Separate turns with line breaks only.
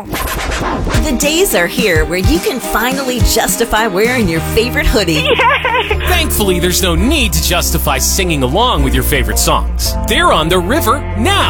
The days are here where you can finally justify wearing your favorite hoodie.
Yay!
Thankfully, there's no need to justify singing along with your favorite songs. They're on the river now.